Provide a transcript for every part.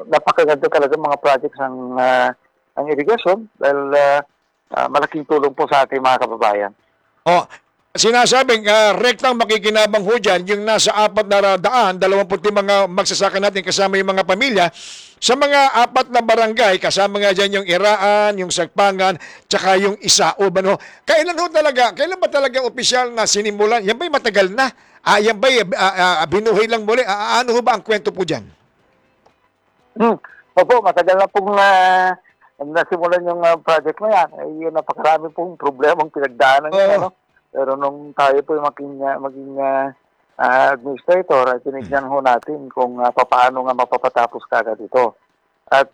napakaganda talaga mga projects ng irrigation dahil malaking tulong po sa ating mga kababayan. O, sinasabing rektang makikinabang ho dyan yung nasa 425 mga magsasaka natin kasama yung mga pamilya sa mga 4 na barangay, kasama nga dyan yung Iraan, yung Sagpangan, tsaka yung Isao ba no? Kailan ba talaga opisyal na sinimulan? Yan ba'y matagal na? Yan ba'y binuhay lang muli? Ano ho ba ang kwento po dyan? Opo, matagal na pong nasimulan yung project na yan. Yun, napakarami pong problemang pinagdaanan niya, ano? Pero nung tayo po yung maging administrator, ay tinignan ho natin kung paano nga mapapatapos kagad ito. At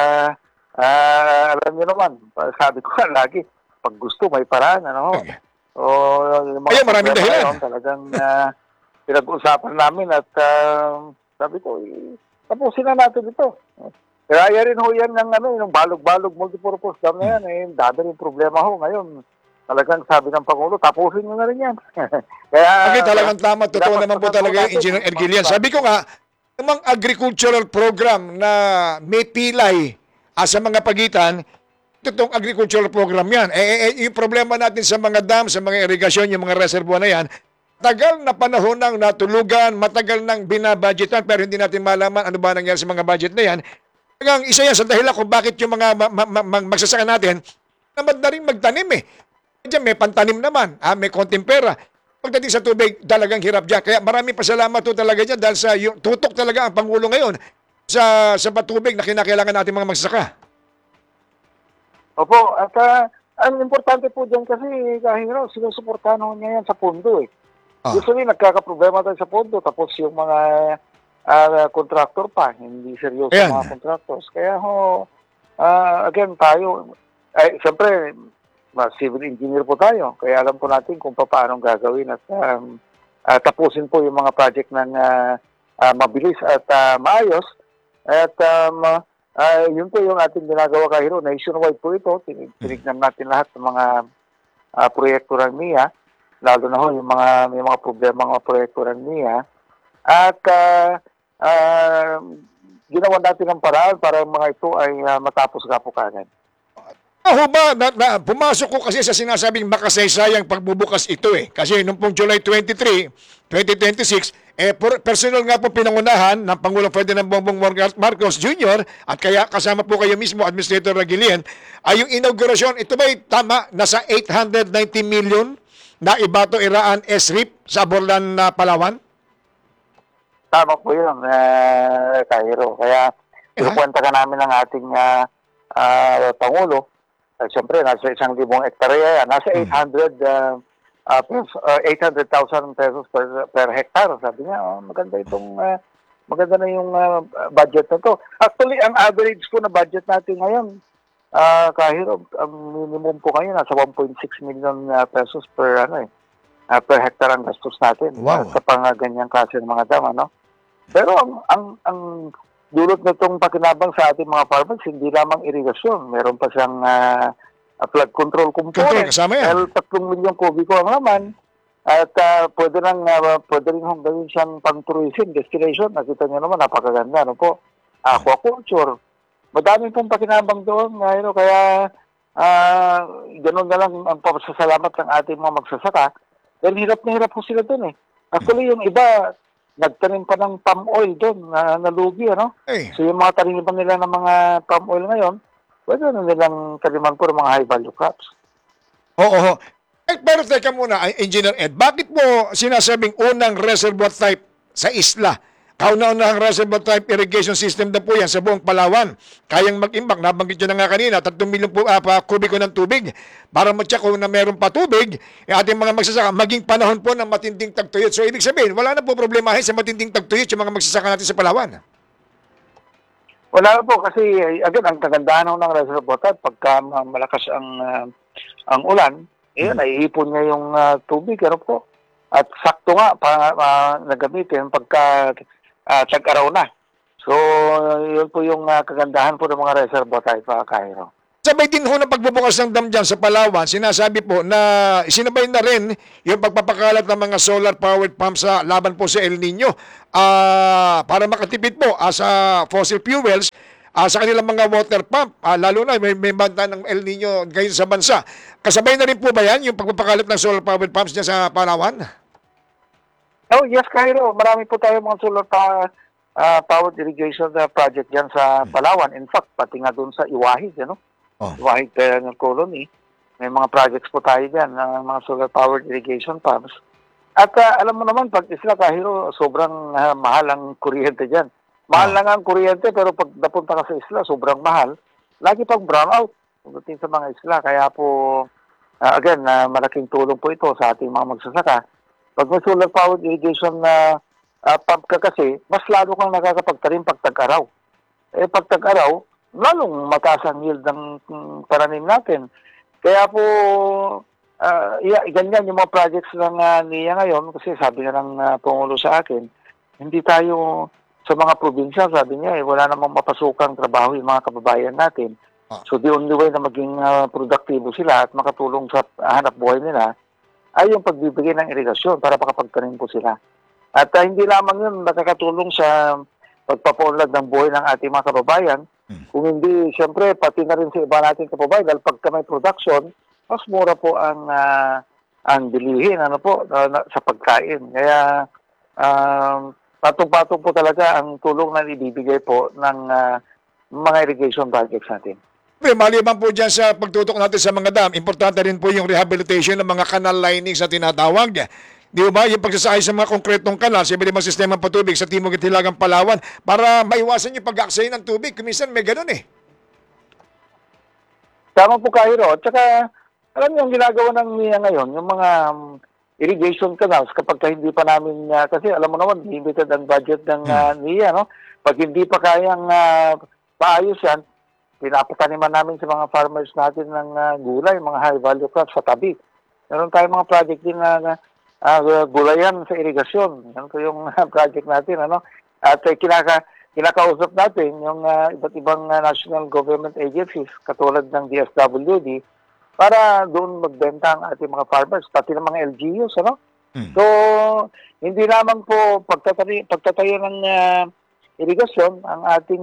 alam niyo naman, sabi ko lagi, pag gusto may paraan, ano? Okay. O yung mga Maraming problema dahilan. ngayon, talagang pinag-uusapan namin at sabi ko, tapusin na natin ito. Kaya rin ho yan yung balog-balog multipurpose dam na yan, dami rin problema ho ngayon. Talagang sabi ng Pangulo, tapusin nyo na rin yan. Kaya, Okay, talagang tama. Totoo naman po talaga yung Engineer Ergilian. Sabi ko nga, namang agricultural program na may pilay sa mga pagitan, totoong agricultural program yan. Yung problema natin sa mga dam, sa mga irigasyon, yung mga reservoir na yan, tagal na panahon nang natulugan, matagal nang binabudgetan, pero hindi natin malaman ano ba nangyari sa mga budget na yan. Talagang isa yan sa dahilan kung bakit yung mga magsasaka natin, naman na rin magtanim eh. Diyan may pantanim naman, may konting pera. Pagdating sa tubig, talagang hirap dyan. Kaya maraming pasalamat po talaga dyan dahil sa yung tutok talaga ang Pangulo ngayon sa patubig na kinakailangan natin mga magsasaka. Opo, at ang importante po dyan kasi kahit sinusuportahan ho niya yan sa pondo eh. Usually nagkakaproblema tayo sa pondo tapos yung mga contractor pa, hindi seryoso mga contractors. Kaya again tayo, siyempre, civil engineer po tayo. Kaya alam po natin kung paano gagawin at tapusin po yung mga project ng mabilis at maayos. At yun po yung ating ginagawa kahiro. Nationwide po ito. Tinignan natin lahat ng mga proyekto ng NIA. Lalo na ho yung may mga problema ng mga proyekto ng NIA. At ginawa natin ang paraan para mga ito ay matapos nga po kagad. Pumasok ko kasi sa sinasabing makasaysayang pagbubukas ito eh. Kasi nung pong July 23, 2026, personal nga po pinangunahan ng Pangulong Ferdinand Bongbong Marcos Jr. at kaya kasama po kayo mismo, Administrator Reguilien, ay yung inaugurasyon, ito ba'y tama, nasa 890 million na Ibato Iraan SRIP sa Borlan, Palawan? Tama po yun, Cairo. Kaya pinukwenta ka namin ng ating Pangulo. Siyempre, nasa 1,000 hektarya yan. Nasa 800,000 pesos per hektar. Sabi niya, maganda na yung budget na to. Actually, ang average po na budget natin ngayon, kahirap, ang minimum po ngayon, nasa 1.6 million pesos per hektar ang gastos natin. Wow. Sa ganyang klase ng mga dam, ano? Pero ang dulot nitong pakinabang sa ating mga farmers, hindi lamang irigasyon. Meron pa siyang flood control component. Dahil 3 milyong kubiko ang laman. At pwede rin gawin siyang pang-tourism destination. Nakita niyo naman, napakaganda. Ano po? Aquaculture. Madami pong pakinabang doon. Kaya ganun na lang ang pasasalamat ng ating mga magsasaka. Dahil hirap na hirap po sila doon eh. Actually, yung iba, nagtanim pa ng palm oil doon na nalugi, ano? So yung mga taniman nila ng mga palm oil ngayon, pwede na nilang taniman po ng mga high value crops. Oo. Pero teka muna, Engineer Ed, bakit mo sinasabing unang reservoir type sa isla? Kauna-unahang reservoir type irrigation system na po yan sa buong Palawan. Kayang mag-imbak, nabanggit nyo na nga kanina, 3 milyong kubiko ng tubig. Para matyak kung na meron pa tubig, ating mga magsasaka, maging panahon po ng matinding tagtuyot. So, ibig sabihin, wala na po problemahin sa matinding tagtuyot yung mga magsasaka natin sa Palawan. Wala na po kasi, again, ang kagandahan ng reservoir type, pagka malakas ang ulan, naiipon niya yung tubig, ano po? At sakto nga, nagamitin pagka tag-araw na. So, yun po yung kagandahan po ng mga reservoir type, Cairo. Sabay din ho ng pagbubukas ng dam dyan sa Palawan, sinasabi po na sinabay na rin yung pagpapakalat ng mga solar-powered pumps sa laban po sa El Nino para makatipid po sa fossil fuels sa kanilang mga water pump, lalo na may banta ng El Nino ngayon sa bansa. Kasabay na rin po ba yan yung pagpapakalat ng solar-powered pumps dyan sa Palawan? Oh, yes, Cairo. Marami po tayo mga powered irrigation project dyan sa Palawan. In fact, pati nga doon sa Iwahid, Iwahid ng colony. May mga projects po tayo dyan ng mga solar-powered irrigation pumps. At alam mo naman, pag isla, Cairo, sobrang mahal ang kuryente dyan. Mahal lang ang kuryente, pero pag napunta ka sa isla, sobrang mahal. Lagi pang brownout pagdating sa mga isla. Kaya po, again, malaking tulong po ito sa ating mga magsasaka. Pag may solar-powered irrigation na pump ka kasi, mas lalo kang nakakapagtanim pag tag-araw. Pag tag-araw, lalong mataas ang yield ng paranim natin. Kaya po, ganyan yung mga projects ng NIA ngayon, kasi sabi nga ng Pangulo sa akin, hindi tayo sa mga probinsya, sabi niya, wala namang mapasukang trabaho yung mga kababayan natin. So the only way na maging produktibo sila at makatulong sa hanap buhay nila ay yung pagbibigay ng irigasyon para makapagtanim po sila. At hindi lamang yun nakakatulong sa pagpapaunlad ng buhay ng ating mga kababayan, kung hindi, siyempre, pati na rin sa iba nating kababayan, dahil pagka may production, mas mura po ang bilihin sa pagkain. Kaya, patong-patong po talaga ang tulong na ibibigay po ng mga irrigation projects natin. Maliban po dyan sa pagtutok natin sa mga dam, importante rin po yung rehabilitation ng mga canal linings na tinatawag. Di ba? Yung pagsasakay sa mga konkretong kanal sa iba-ibang sistema ng patubig sa Timog at Hilagang Palawan para maiwasan yung pag-aksay ng tubig. Kuminsan may ganun eh. Tama po, Cairo. At saka, alam niyo, yung ginagawa ng NIA ngayon, yung mga irrigation canals, kapag hindi pa namin, kasi alam mo naman, limited ang budget ng NIA, no? Pag hindi pa kayang paayos yan, pinapataniman namin sa mga farmers natin ng gulay, mga high-value crops sa tabi. Meron tayong mga project din na gulayan sa irigasyon. Yan po yung project natin, At kinakausap natin yung iba't ibang national government agencies katulad ng DSWD para doon magbenta ang ating mga farmers, pati ng mga LGUs, So, hindi lamang po pagtatayo ng irigasyon ang ating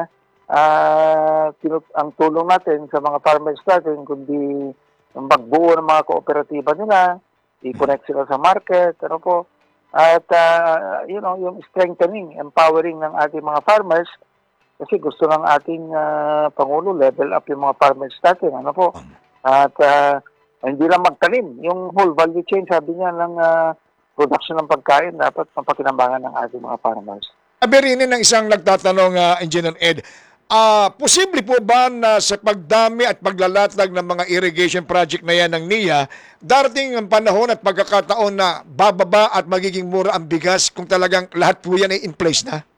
ang tulong natin sa mga farmers natin, kundi magbuo ng mga kooperatiba nila, i-connect sila sa market, at yung strengthening, empowering ng ating mga farmers, kasi gusto ng ating Pangulo level up yung mga farmers natin, at hindi lang magtanim, yung whole value chain, sabi niya, ng production ng pagkain, dapat mapakinambangan ng ating mga farmers. Sabi rin ng isang nagtatanong, Engineer Ed, posible po ba na sa pagdami at paglalatag ng mga irrigation project na yan ng NIA, darating ang panahon at pagkakataon na bababa at magiging mura ang bigas kung talagang lahat po yan ay in place na?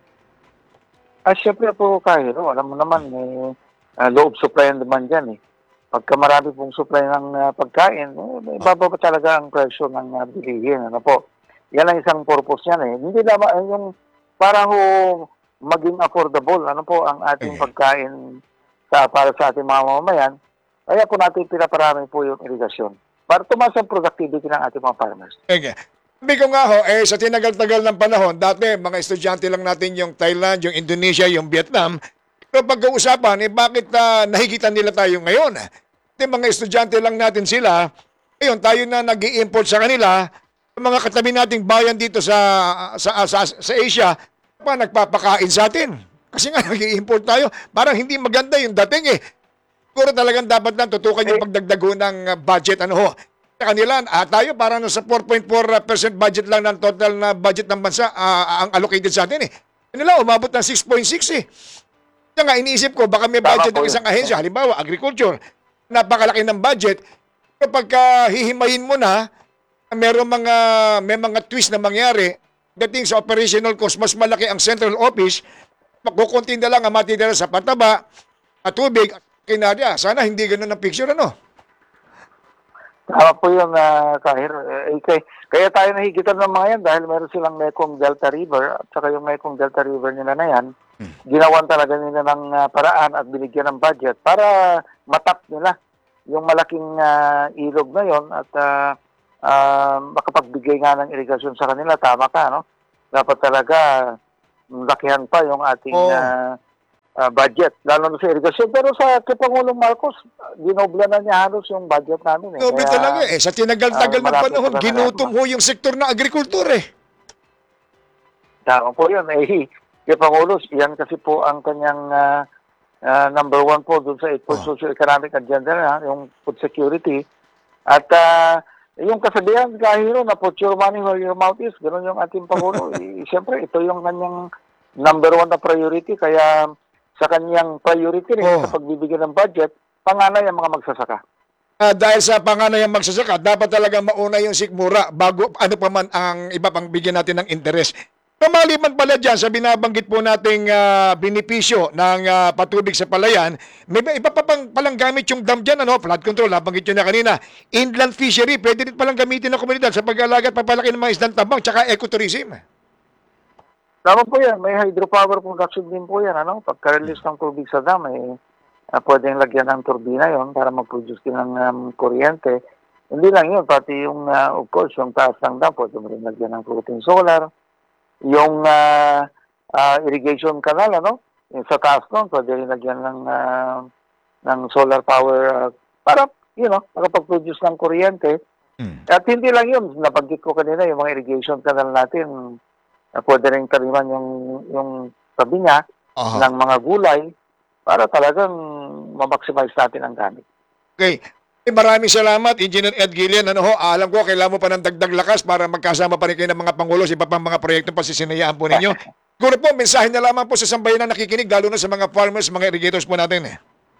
Siyempre po, Cairo, alam mo naman, may low supply and demand yan. Pagka marami pong supply ng pagkain, bababa talaga ang presyo ng bilihin. Yan ang isang purpose yan. Hindi naman yung parang maging affordable ang ating pagkain para sa ating mga mamamayan. Kaya po natin pinaparami po yung irigasyon para tumaas ang productivity ng ating mga farmers. Okay. Sabi ko nga ho, sa tinagal-tagal ng panahon, dati mga estudyante lang natin yung Thailand, yung Indonesia, yung Vietnam. Pero pag-uusapan, bakit nahigitan nila tayo ngayon? Mga estudyante lang natin sila, ngayon tayo na nag-i-import sa kanila, mga katabi nating bayan dito sa Asia, nagpapakain sa atin. Kasi nga nag-i-import tayo. Parang hindi maganda yung dating Siguro talagang dapat lang tutukan yung pagdagdago ng budget. Sa kanila, tayo parang nasa 4.4% budget lang ng total na budget ng bansa ang allocated sa atin Kanila, umabot ng 6.6 Kaya nga, iniisip ko, baka may budget ng isang ahensya, halimbawa, agriculture, napakalaki ng budget. Pero pagka hihimayin mo na, may mga twist na mangyari, dating sa operational cost, mas malaki ang central office, kukunti na lang ang matitira sa pataba, at tubig, at kinarya. Sana hindi ganun ang picture, Tama po yun, Kahir. Kaya tayo nahigitan ng mga yan dahil meron silang Mekong Delta River at saka yung Mekong Delta River nila na yan, ginawan talaga nila ng paraan at binigyan ng budget para matap nila yung malaking ilog na yon at makapagbigay nga ng irigasyon sa kanila. Tama ka, no? Dapat talaga lakihan pa yung ating budget, lalo na sa irigasyon. Pero sa kay Pangulong Marcos, dinobla na niya halos yung budget namin. Grabe talaga eh. Sa tinagal-tagal ng panahon, ginutom ho yung sektor ng agrikultura eh. Tama po yun. Kay Pangulo, yan kasi po ang kanyang number one po dun sa 8-point socio-economic agenda na, yung food security. At yung kasabihan, Kahiro, na put your money where your mouth is, gano'n yung ating Pangulo. Siyempre, ito yung kanyang number one na priority, kaya sa kanyang priority rin sa pagbibigyan ng budget, panganay ang mga magsasaka. Dahil sa panganay ang magsasaka, dapat talaga mauna yung sikmura bago ano pa man ang iba pang bigyan natin ng interes. Maliban pala dyan sa binabanggit po nating benepisyo ng patubig sa palayan, may iba pa palang gamit yung dam dyan, flood control, nabanggit nyo na kanina. Inland fishery, pwede din palang gamitin ng komunidad sa pag-alaga at papalaki ng mga isdang tabang, tsaka ecotourism. Tama po yan. May hydropower production din po yan. Pagka-release ng tubig sa dam, pwedeng lagyan ng turbina yon para mag-produce din ng kuryente. Hindi lang yun, pati yung, of course, yung taas ng dam, pwede mo rin lagyan ng floating solar. Yung irrigation canal, yung sa taas nun, pwede rin lagyan ng solar power para, makapag-produce ng kuryente. At hindi lang yun, nabanggit ko kanina, yung mga irrigation canal natin, pwede rin taniman yung tabi niya ng mga gulay para talagang ma-maximize natin ang gamit. Okay. Maraming salamat, Engineer Ed Gillian. Alam ko, kailangan mo pa ng dagdag lakas para magkasama pa rin kayo ng mga pangulo sa iba pang mga proyektong pasisinayaan po ninyo. Siguro po, mensahe na lamang po sa sambayan na nakikinig, lalo na sa mga farmers, mga irrigators po natin.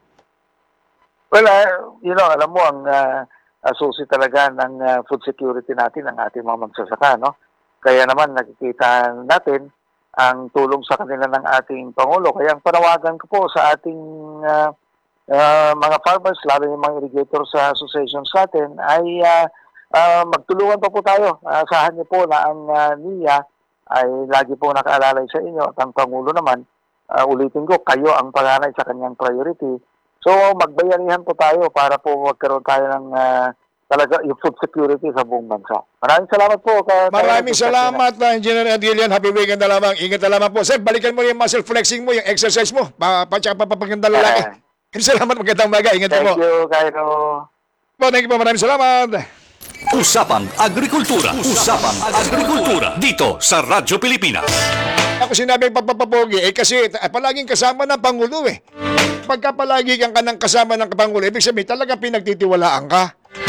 Well, alam mo, ang susi talaga ng food security natin, ang ating mga magsasaka, Kaya naman nakikita natin ang tulong sa kanila ng ating Pangulo. Kaya ang panawagan ko po sa ating mga farmers, lalo yung mga irrigators sa associations natin, ay magtulungan pa po tayo. Asahan niyo po na ang NIA ay lagi po nakaalalay sa inyo at ang Pangulo naman, ulitin ko, kayo ang panganay sa kanyang priority. So magbayanihan po tayo para po magkaroon tayo ng talaga yung food security sa buong bansa. Maraming salamat po. Maraming salamat, Engineer Ed Gillian. Happy weekend na lamang. Ingat na lamang po. Sir, balikan mo yung muscle flexing mo, yung exercise mo. Papaganda lalaki. Salamat, magandang umaga. Ingat po. Thank you, Cairo. Thank you po. Maraming salamat. Usapang Agrikultura. Usapang Agrikultura. Dito sa Radyo Pilipinas. Ako sinabing pagpapapogi, kasi palaging kasama ng Pangulo eh. Pagka palagi kang ka ng kasama ng Pangulo, ibig sabihin talaga pinagtitiwalaan ka.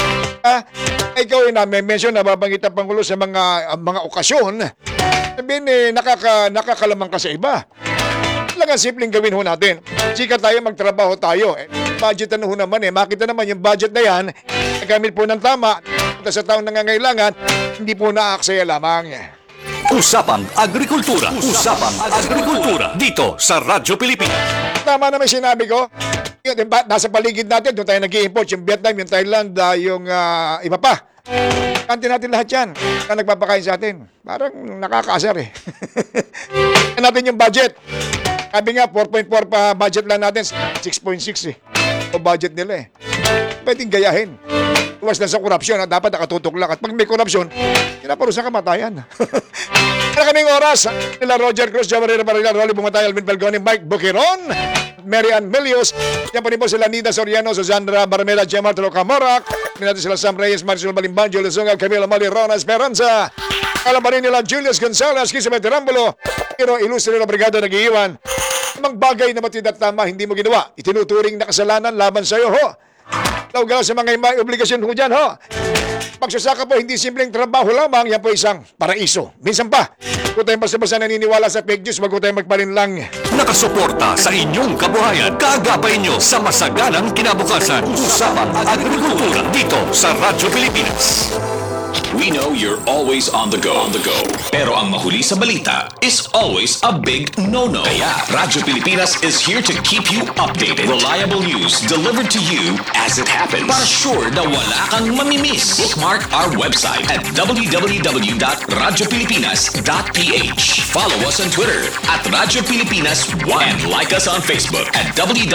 Ikaw may mention na babanggit ang Pangulo sa mga okasyon. Sabihin nakakalamang ka sa iba. Talagang simpleng gawin ho natin. Sika tayo, magtrabaho tayo. Budget ho naman makita naman yung budget na yan, nagamit po ng tama sa taong nangangailangan, hindi po naaaksaya lamang. Usapang Agrikultura. Usapang Agrikultura. Dito sa Radyo Pilipinas. Tama na may sinabi ko. Nasa paligid natin, doon tayo nag-i-import, yung Vietnam, yung Thailand, yung iba pa. Kanti natin lahat yan na nagpapakain sa atin. Parang nakakaasar eh. Natin yung budget. Sabi nga, 4.4 pa budget lang natin, 6.6 eh. O budget nila eh. Pwedeng gayahin. Iwas lang sa korupsyon, dapat nakatutok lang. At pag may korupsyon, pinaparusa kamatayan. Ano kaming oras? Nila Roger Cruz, Jamarina Barila, Rolly Bumatay, Alvin Belgoni, Mike Buquiron, Mary Ann Melios, yan pa rin po sila Nida Soriano, Susandra Barmela, Gemma Trocamorac, natin sila Sam Reyes, Marcel Balimban, Julius Sungal, Camila Mali, Rona Esperanza, alam pa rin nila Julius Gonzalez, Kisame Tirambulo, pero ilustre na brigada nag-iiwan. Namang bagay na matid at tama, hindi mo ginawa. Itinuturing na kasalanan laban sa iyo, ho. Tawag sa mga may obligasyon ho dyan, ho. Pagsasaka po, hindi simpleng trabaho lamang, yan po isang paraiso. Minsan pa, kung tayo basta-basta naniniwala sa fake news, wag ko tayo magpalinlang. Nakasuporta sa inyong kabuhayan. Kaagapay nyo sa masaganang kinabukasan. Usapang Agrikultura. Dito sa Radyo Pilipinas. We know you're always on the go. Pero ang mahuli sa balita is always a big no-no. Kaya Radyo Pilipinas is here to keep you updated. Reliable news delivered to you as it happens. Para sure na wala kang mamimiss. Bookmark our website at www.radiopilipinas.ph. Follow us on Twitter at Radyo Pilipinas 1 and like us on Facebook at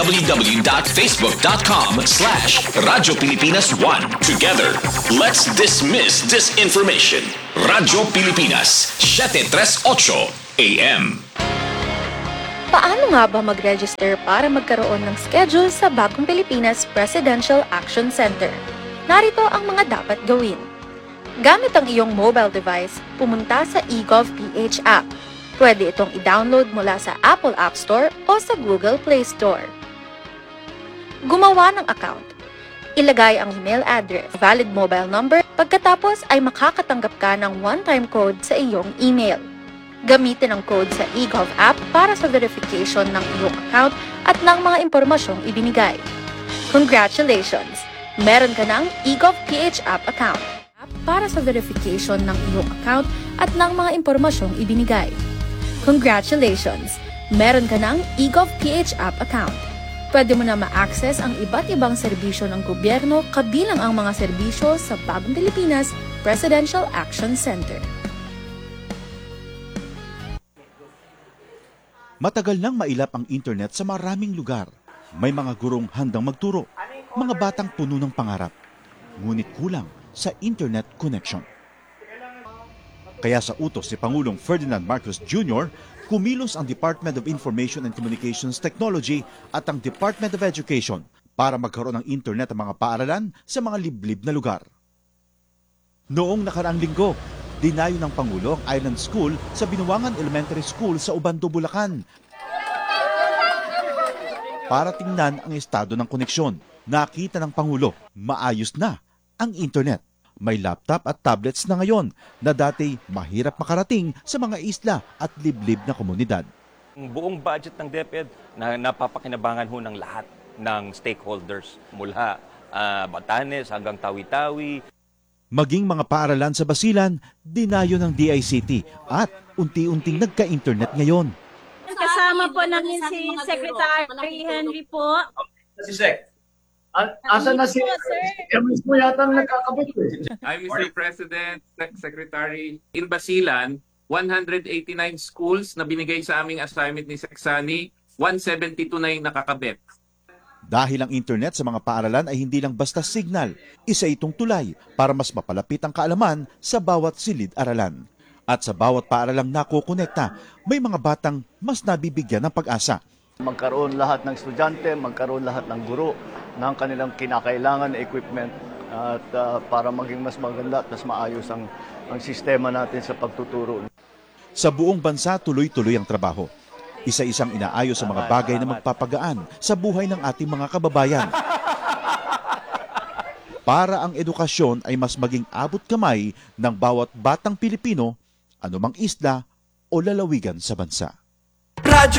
www.facebook.com/Radyo Pilipinas 1. Together, let's dismiss disinformation. Radyo Pilipinas, 738 AM. Paano nga ba mag-register para magkaroon ng schedule sa Bagong Pilipinas Presidential Action Center? Narito ang mga dapat gawin. Gamit ang iyong mobile device, pumunta sa eGovPH app. Pwede itong i-download mula sa Apple App Store o sa Google Play Store. Gumawa ng account. Ilagay ang email address, valid mobile number, pagkatapos ay makakatanggap ka ng one-time code sa iyong email. Gamitin ang code sa eGov app para sa verification ng iyong account at ng mga impormasyong ibinigay. Congratulations! Meron ka ng eGovPH app account para sa verification ng iyong account at ng mga impormasyong ibinigay. Congratulations! Meron ka ng eGovPH app account. Pwede mo na ma-access ang iba't ibang serbisyo ng gobyerno kabilang ang mga serbisyo sa Bagong Pilipinas Presidential Action Center. Matagal nang mailap ang internet sa maraming lugar. May mga gurong handang magturo, mga batang puno ng pangarap. Ngunit kulang sa internet connection. Kaya sa utos si Pangulong Ferdinand Marcos Jr., kumilos ang Department of Information and Communications Technology at ang Department of Education para magkaroon ng internet ang mga paaralan sa mga liblib na lugar. Noong nakaraang linggo, dinayo ng Pangulo ang Island School sa Binuangan Elementary School sa Ubando, Bulacan para tingnan ang estado ng koneksyon. Nakita ng Pangulo, maayos na ang internet. May laptop at tablets na ngayon na dati mahirap makarating sa mga isla at liblib na komunidad. Ang buong budget ng DepEd na napapakinabangan ho ng lahat ng stakeholders mula Batanes hanggang Tawi-Tawi. Maging mga paaralan sa Basilan, dinayo ng DICT at unti-unting nagka-internet ngayon. Kasama po namin si Secretary Henry po. Si Sec. Asan na si Emis mo yata nagkakabit eh. I'm Mr. President, Secretary. In Basilan, 189 schools na binigay sa aming assignment ni Seksani, 172 na yung nakakabit. Dahil ang internet sa mga paaralan ay hindi lang basta signal, isa itong tulay para mas mapalapit ang kaalaman sa bawat silid-aralan. At sa bawat paaralang nakokonekta, may mga batang mas nabibigyan ng pag-asa. Magkaroon lahat ng estudyante, magkaroon lahat ng guro ng kanilang kinakailangan na equipment at para maging mas maganda at mas maayos ang sistema natin sa pagtuturo. Sa buong bansa, tuloy-tuloy ang trabaho. Isa-isang inaayos ang mga bagay na magpapagaan sa buhay ng ating mga kababayan. Para ang edukasyon ay mas maging abot kamay ng bawat batang Pilipino, anumang isla o lalawigan sa bansa.